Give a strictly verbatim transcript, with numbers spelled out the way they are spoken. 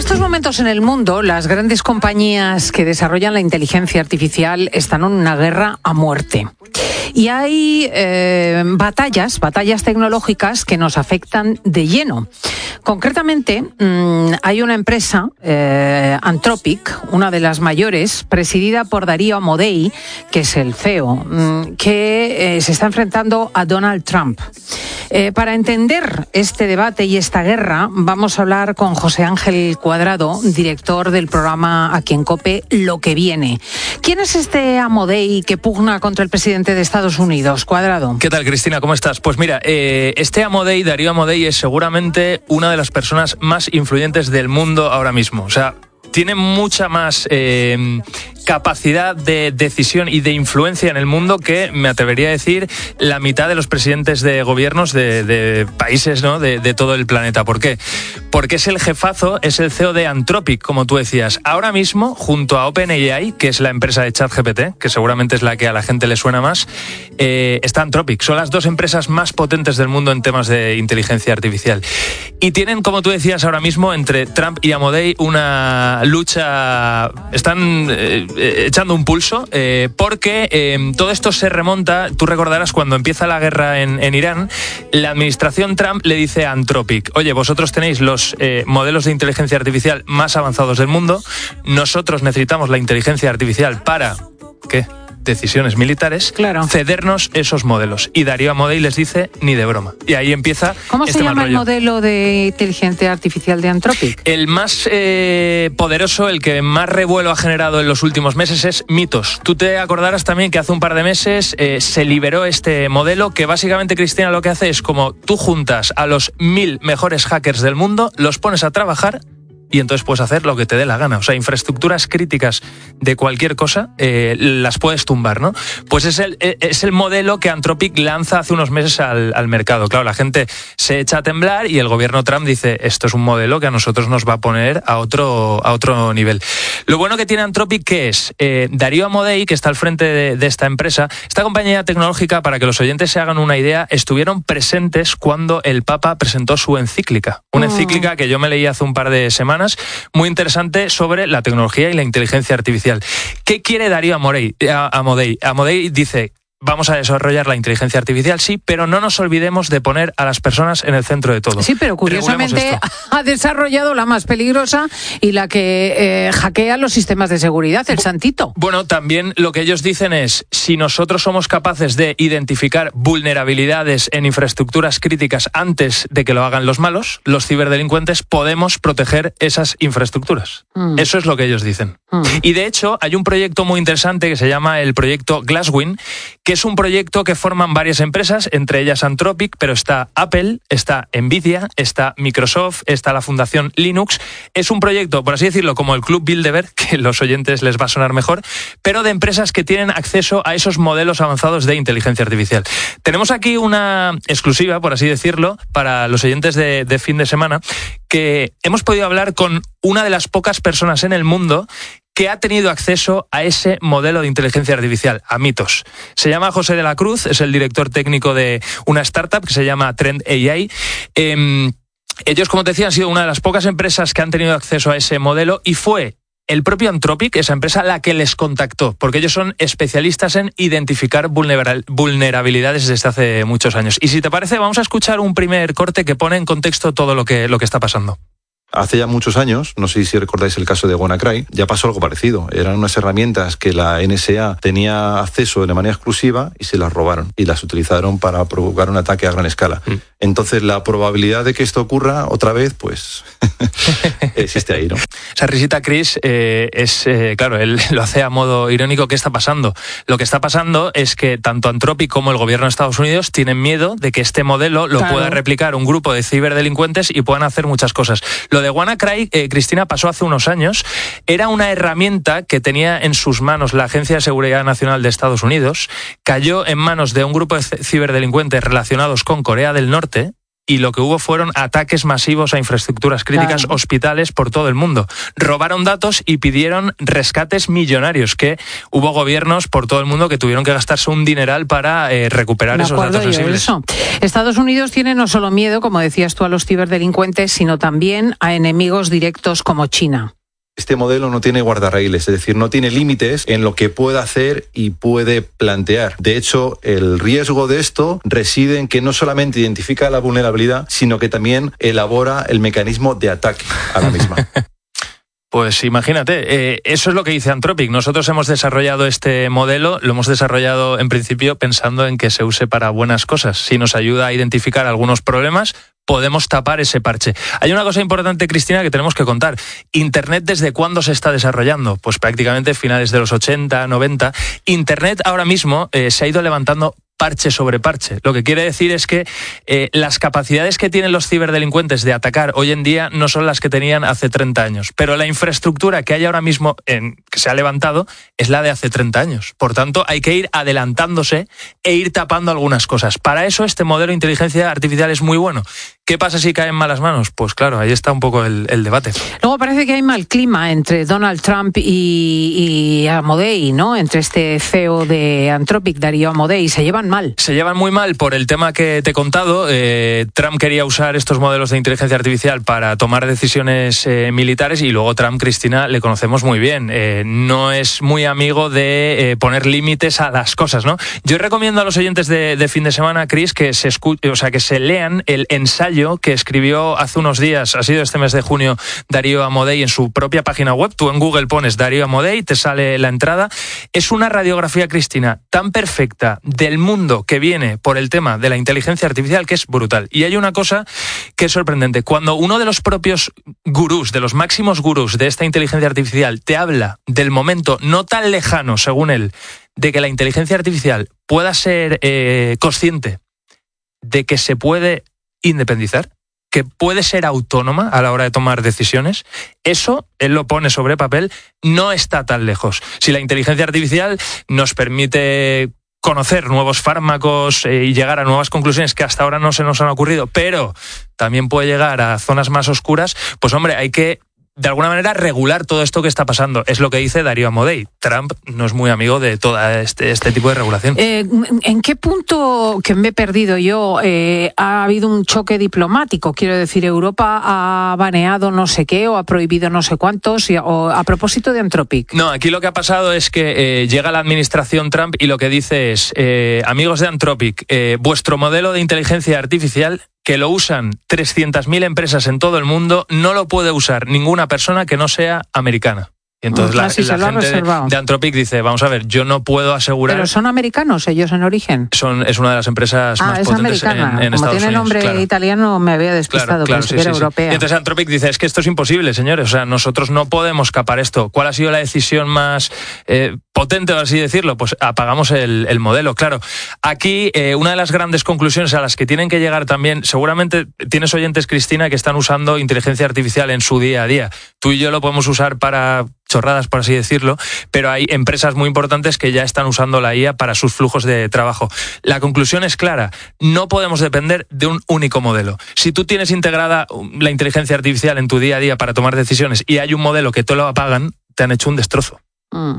estos momentos en el mundo, las grandes compañías que desarrollan la inteligencia artificial están en una guerra a muerte. Y hay eh, batallas, batallas tecnológicas que nos afectan de lleno. Concretamente, mmm, hay una empresa, eh, Anthropic, una de las mayores, presidida por Darío Amodei, que es el C E O, mmm, que eh, se está enfrentando a Donald Trump. Eh, para entender este debate y esta guerra, vamos a hablar con José Ángel Cuadrado, director del programa aquí en COPE, Lo que viene. ¿Quién es este Amodei que pugna contra el presidente de Estados Unidos? Cuadrado. ¿Qué tal, Cristina? ¿Cómo estás? Pues mira, eh, este Amodei, Darío Amodei, es seguramente una de las personas más influyentes del mundo ahora mismo. O sea, tiene mucha más eh, capacidad de decisión y de influencia en el mundo que, me atrevería a decir, la mitad de los presidentes de gobiernos de, de países, ¿no?, de, de todo el planeta. ¿Por qué? Porque es el jefazo, es el C E O de Anthropic, como tú decías. Ahora mismo, junto a OpenAI, que es la empresa de ChatGPT, que seguramente es la que a la gente le suena más, eh, está Anthropic. Son las dos empresas más potentes del mundo en temas de inteligencia artificial. Y tienen, como tú decías ahora mismo, entre Trump y Amodei una lucha, están eh, echando un pulso, eh, porque eh, todo esto se remonta, tú recordarás cuando empieza la guerra en, en Irán, la administración Trump le dice a Anthropic: oye, vosotros tenéis los eh, modelos de inteligencia artificial más avanzados del mundo, nosotros necesitamos la inteligencia artificial para, ¿qué?, decisiones militares, claro, cedernos esos modelos. Y Darío Amodei les dice: ni de broma. Y ahí empieza. ¿Cómo este se llama mal el rollo. modelo de inteligencia artificial de Anthropic? El más eh, poderoso, el que más revuelo ha generado en los últimos meses es Mythos. Tú te acordarás también que hace un par de meses eh, se liberó este modelo que básicamente, Cristina, lo que hace es como tú juntas a los mil mejores hackers del mundo, los pones a trabajar y entonces puedes hacer lo que te dé la gana. O sea, infraestructuras críticas de cualquier cosa eh, las puedes tumbar, ¿no? Pues es el, es el modelo que Anthropic lanza hace unos meses al, al mercado. Claro, la gente se echa a temblar y el gobierno Trump dice: esto es un modelo que a nosotros nos va a poner a otro, a otro nivel. Lo bueno que tiene Anthropic, ¿qué es? Eh, Darío Amodei, que está al frente de, de esta empresa, esta compañía tecnológica, para que los oyentes se hagan una idea, estuvieron presentes cuando el Papa presentó su encíclica. Una oh. encíclica que yo me leí hace un par de semanas, muy interesante, sobre la tecnología y la inteligencia artificial. ¿Qué quiere Darío Amodei? Amodei, Amodei dice: vamos a desarrollar la inteligencia artificial, sí, pero no nos olvidemos de poner a las personas en el centro de todo. Sí, pero curiosamente ha desarrollado la más peligrosa y la que eh, hackea los sistemas de seguridad, el santito. Bueno, también lo que ellos dicen es: si nosotros somos capaces de identificar vulnerabilidades en infraestructuras críticas antes de que lo hagan los malos, los ciberdelincuentes, podemos proteger esas infraestructuras. Mm. Eso es lo que ellos dicen. Mm. Y de hecho, hay un proyecto muy interesante que se llama el proyecto Glasswing, que es un proyecto que forman varias empresas, entre ellas Anthropic, pero está Apple, está Nvidia, está Microsoft, está la Fundación Linux. Es un proyecto, por así decirlo, como el Club Bilderberg, que a los oyentes les va a sonar mejor, pero de empresas que tienen acceso a esos modelos avanzados de inteligencia artificial. Tenemos aquí una exclusiva, por así decirlo, para los oyentes de, de fin de semana, que hemos podido hablar con una de las pocas personas en el mundo que ha tenido acceso a ese modelo de inteligencia artificial, a Mythos. Se llama José de la Cruz, es el director técnico de una startup que se llama Trend A I. Eh, ellos, como te decía, han sido una de las pocas empresas que han tenido acceso a ese modelo, y fue el propio Anthropic, esa empresa, la que les contactó, porque ellos son especialistas en identificar vulnerabilidades desde hace muchos años. Y si te parece, vamos a escuchar un primer corte que pone en contexto todo lo que, lo que está pasando. Hace ya muchos años, no sé si recordáis el caso de WannaCry, ya pasó algo parecido. Eran unas herramientas que la N S A tenía acceso de manera exclusiva y se las robaron y las utilizaron para provocar un ataque a gran escala. Mm. Entonces, la probabilidad de que esto ocurra otra vez, pues, existe ahí, ¿no? Esa risita, Chris, eh, es, eh, claro, él lo hace a modo irónico. ¿Qué está pasando? Lo que está pasando es que tanto Anthropic como el gobierno de Estados Unidos tienen miedo de que este modelo lo claro. pueda replicar un grupo de ciberdelincuentes y puedan hacer muchas cosas. Lo de WannaCry, eh, Cristina, pasó hace unos años. Era una herramienta que tenía en sus manos la Agencia de Seguridad Nacional de Estados Unidos. Cayó en manos de un grupo de ciberdelincuentes relacionados con Corea del Norte y lo que hubo fueron ataques masivos a infraestructuras críticas, claro. hospitales por todo el mundo. Robaron datos y pidieron rescates millonarios, que hubo gobiernos por todo el mundo que tuvieron que gastarse un dineral para eh, recuperar esos datos sensibles. Eso. Estados Unidos tiene no solo miedo, como decías tú, a los ciberdelincuentes, sino también a enemigos directos como China. Este modelo no tiene guardarraíles, es decir, no tiene límites en lo que puede hacer y puede plantear. De hecho, el riesgo de esto reside en que no solamente identifica la vulnerabilidad, sino que también elabora el mecanismo de ataque a la misma. Pues imagínate, eh, eso es lo que dice Anthropic. Nosotros hemos desarrollado este modelo, lo hemos desarrollado en principio pensando en que se use para buenas cosas. Si nos ayuda a identificar algunos problemas, podemos tapar ese parche. Hay una cosa importante, Cristina, que tenemos que contar. Internet, ¿desde cuándo se está desarrollando? Pues prácticamente finales de los ochenta, noventa. Internet ahora mismo eh, se ha ido levantando parche sobre parche. Lo que quiere decir es que eh, las capacidades que tienen los ciberdelincuentes de atacar hoy en día no son las que tenían hace treinta años, pero la infraestructura que hay ahora mismo, en, que se ha levantado, es la de hace treinta años. Por tanto, hay que ir adelantándose e ir tapando algunas cosas. Para eso este modelo de inteligencia artificial es muy bueno. ¿Qué pasa si cae en malas manos? Pues claro, ahí está un poco el, el debate. Luego parece que hay mal clima entre Donald Trump y, y Amodei, ¿no? Entre este C E O de Anthropic, Darío Amodei. Se llevan mal. Se llevan muy mal por el tema que te he contado. Eh, Trump quería usar estos modelos de inteligencia artificial para tomar decisiones eh, militares, y luego Trump, Cristina, le conocemos muy bien. Eh, no es muy amigo de eh, poner límites a las cosas, ¿no? Yo recomiendo a los oyentes de, de fin de semana, Cris, que se escuche, o sea, que se lean el ensayo que escribió hace unos días, ha sido este mes de junio, Darío Amodei en su propia página web. Tú en Google pones Darío Amodei, te sale la entrada. Es una radiografía, Cristina, tan perfecta del mundo que viene por el tema de la inteligencia artificial que es brutal. Y hay una cosa que es sorprendente. Cuando uno de los propios gurús, de los máximos gurús de esta inteligencia artificial, te habla del momento no tan lejano, según él, de que la inteligencia artificial pueda ser eh, consciente de que se puede independizar, que puede ser autónoma a la hora de tomar decisiones, eso, él lo pone sobre papel, no está tan lejos. Si la inteligencia artificial nos permite conocer nuevos fármacos eh, y llegar a nuevas conclusiones que hasta ahora no se nos han ocurrido, pero también puede llegar a zonas más oscuras, pues hombre, hay que de alguna manera regular todo esto que está pasando. Es lo que dice Darío Amodei. Trump no es muy amigo de todo este, este tipo de regulación. Eh, ¿En qué punto, que me he perdido yo, eh, ha habido un choque diplomático? Quiero decir, Europa ha baneado no sé qué o ha prohibido no sé cuántos, y, o, a propósito de Anthropic. No, aquí lo que ha pasado es que eh, llega la administración Trump y lo que dice es, eh, amigos de Anthropic, eh, vuestro modelo de inteligencia artificial, que lo usan trescientas mil empresas en todo el mundo, no lo puede usar ninguna persona que no sea americana. Y entonces la, Así la gente de, de Anthropic dice, vamos a ver, yo no puedo asegurar... ¿Pero son americanos ellos en origen? Son, es una de las empresas ah, más es potentes en, en Como Estados Unidos. Como tiene nombre claro. italiano, me había despistado, claro, claro, pensé sí, que era sí, europea. Sí. Y entonces Anthropic dice, es que esto es imposible, señores, o sea, nosotros no podemos capar esto. ¿Cuál ha sido la decisión más eh, potente, por así decirlo? Pues apagamos el, el modelo. Claro, aquí eh, una de las grandes conclusiones a las que tienen que llegar también, seguramente tienes oyentes, Cristina, que están usando inteligencia artificial en su día a día. Tú y yo lo podemos usar para chorradas, por así decirlo, pero hay empresas muy importantes que ya están usando la I A para sus flujos de trabajo. La conclusión es clara, no podemos depender de un único modelo. Si tú tienes integrada la inteligencia artificial en tu día a día para tomar decisiones y hay un modelo que te lo apagan, te han hecho un destrozo. Mm.